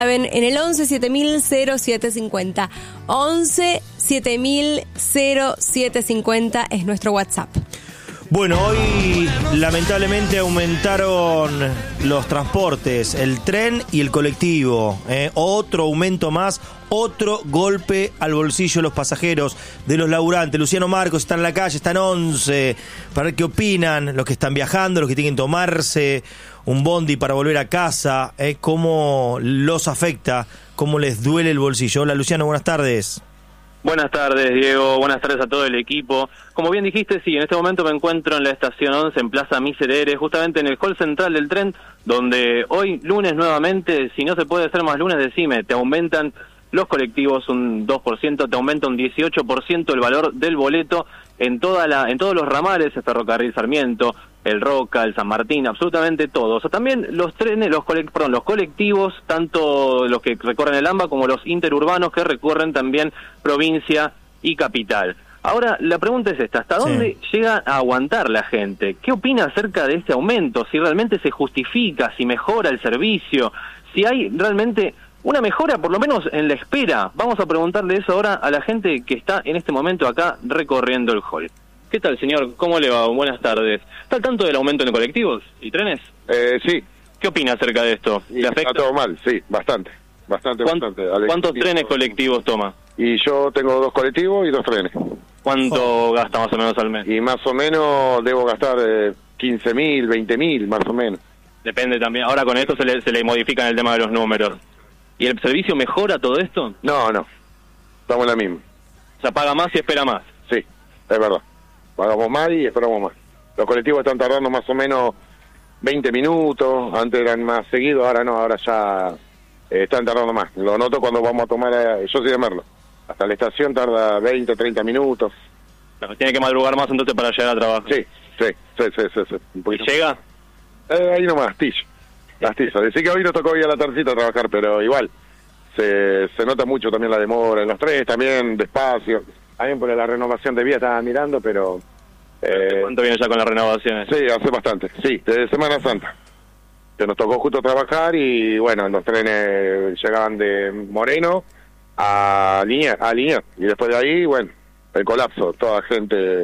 En el 11 7000 0750. 11 7000 0750 es nuestro WhatsApp. Bueno, hoy lamentablemente aumentaron los transportes, el tren y el colectivo. Otro aumento más, otro golpe al bolsillo de los pasajeros, de los laburantes. Luciano Marcos está en la calle, está en 11, para ver qué opinan los que están viajando, los que tienen que tomarse un bondi para volver a casa, cómo los afecta, cómo les duele el bolsillo. Hola Luciano, buenas tardes. Buenas tardes, Diego. Buenas tardes a todo el equipo. Como bien dijiste, sí, en este momento me encuentro en la estación 11, en Plaza Miserere, justamente en el hall central del tren, donde hoy, lunes nuevamente, si no se puede hacer más lunes, decime, te aumentan los colectivos un 2%, te aumenta un 18% el valor del boleto en todos los ramales, el Ferrocarril Sarmiento, el Roca, el San Martín, absolutamente todos. O también los trenes, los colectivos, tanto los que recorren el AMBA como los interurbanos que recorren también provincia y capital. Ahora, la pregunta es esta, ¿hasta dónde llega a aguantar la gente? ¿Qué opina acerca de este aumento? Si realmente se justifica, si mejora el servicio, si hay realmente una mejora, por lo menos en la espera. Vamos a preguntarle eso ahora a la gente que está en este momento acá recorriendo el hall. ¿Qué tal, señor? ¿Cómo le va? Buenas tardes. ¿Está al tanto del aumento en colectivos y trenes? Sí. ¿Qué opina acerca de esto? ¿Le afecta? Está todo mal, sí, bastante. ¿Cuántos trenes colectivos toma? Y yo tengo 2 colectivos y 2 trenes. ¿Cuánto gasta más o menos al mes? Y más o menos debo gastar 15.000, 20.000, más o menos. Depende también. Ahora con esto se le modifican el tema de los números. ¿Y el servicio mejora todo esto? No. Estamos en la misma. O sea, paga más y espera más. Sí, es verdad. Pagamos más y esperamos más. Los colectivos están tardando más o menos 20 minutos. Antes eran más seguidos, ahora no. Ahora ya están tardando más. Lo noto cuando vamos a tomar... yo soy de Merlo. Hasta la estación tarda 20 o 30 minutos. Claro, tiene que madrugar más entonces para llegar al trabajo. Sí. Un poquito. ¿Y llega? Ahí nomás, Astillo. Decí que hoy nos tocó ir a la tardecita a trabajar, pero igual se nota mucho también la demora en los trenes, también despacio. También por la renovación de vía estaba mirando, pero... ¿Cuánto viene ya con las renovaciones? Sí, hace bastante, sí, desde Semana Santa. Que nos tocó justo trabajar y bueno, los trenes llegaban de Moreno a Liniers, y después de ahí, bueno, el colapso, toda la gente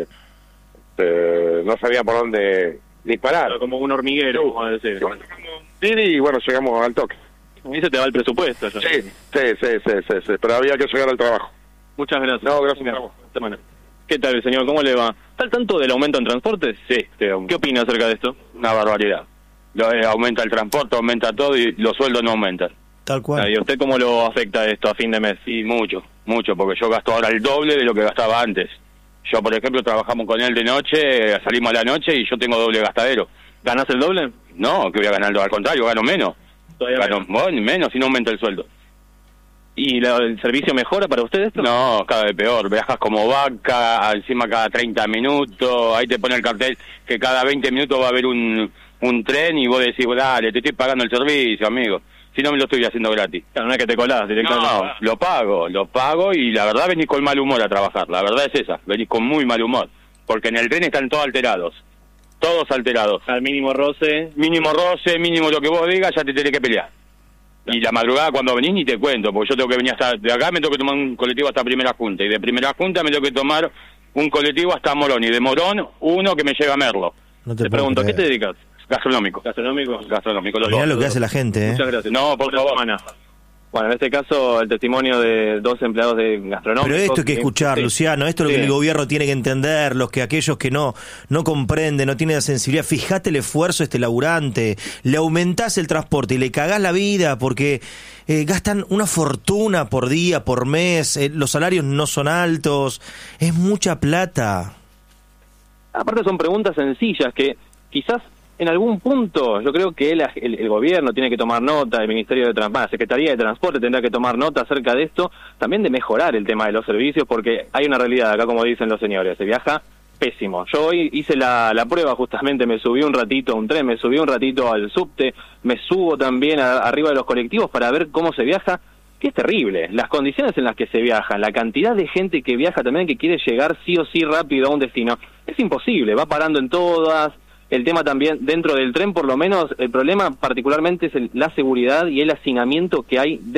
no sabía por dónde disparar. Pero como un hormiguero, vamos a decir. Y bueno, llegamos al toque. Y se te va el presupuesto. Sí, pero había que llegar al trabajo. Muchas gracias. No, gracias. ¿Qué tal, señor? ¿Cómo le va? ¿Está al tanto del aumento en transportes? Sí. ¿Qué opina acerca de esto? Una barbaridad. Aumenta el transporte, aumenta todo y los sueldos no aumentan. Tal cual. ¿Y usted cómo lo afecta esto a fin de mes? Y mucho, porque yo gasto ahora el doble de lo que gastaba antes. Yo, por ejemplo, trabajamos con él de noche, salimos a la noche y yo tengo doble gastadero. ¿Ganás el doble? No, que voy a ganar, al contrario, gano menos. Gano menos y no aumenta el sueldo. ¿Y el servicio mejora para usted esto? No, cada vez peor. Viajas como vaca, encima cada 30 minutos, ahí te pone el cartel que cada 20 minutos va a haber un tren y vos decís, dale, te estoy pagando el servicio, amigo. Si no me lo estoy haciendo gratis. Claro, no es que te colás directamente. No, lo pago y la verdad venís con mal humor a trabajar. La verdad es esa, venís con muy mal humor. Porque en el tren están todos alterados. Al mínimo roce. Mínimo lo que vos digas, ya te tenés que pelear. Y la madrugada cuando venís ni te cuento, porque yo tengo que venir hasta de acá, me tengo que tomar un colectivo hasta Primera Junta, y de Primera Junta me tengo que tomar un colectivo hasta Morón, y de Morón uno que me lleva a Merlo. No te pregunto, ¿a qué te dedicas? Gastronómico. Mirá lo que hace la gente, Muchas gracias. No, por favor. Bueno, en este caso, el testimonio de 2 empleados de gastronómicos. Pero esto hay que escuchar, sí. Luciano, esto es lo que el gobierno tiene que entender, aquellos que no comprenden, no tienen la sensibilidad. Fíjate el esfuerzo de este laburante, le aumentás el transporte y le cagás la vida porque gastan una fortuna por día, por mes, los salarios no son altos, es mucha plata. Aparte son preguntas sencillas que quizás en algún punto yo creo que el gobierno tiene que tomar nota, el Ministerio de Transporte, la Secretaría de Transporte tendrá que tomar nota acerca de esto, también de mejorar el tema de los servicios, porque hay una realidad acá, como dicen los señores, se viaja pésimo. Yo hoy hice la prueba justamente, me subí un ratito a un tren, me subí un ratito al subte, me subo también arriba de los colectivos para ver cómo se viaja, que es terrible, las condiciones en las que se viaja, la cantidad de gente que viaja también, que quiere llegar sí o sí rápido a un destino, es imposible, va parando en todas. el tema también dentro del tren, por lo menos el problema particularmente es la seguridad y el hacinamiento que hay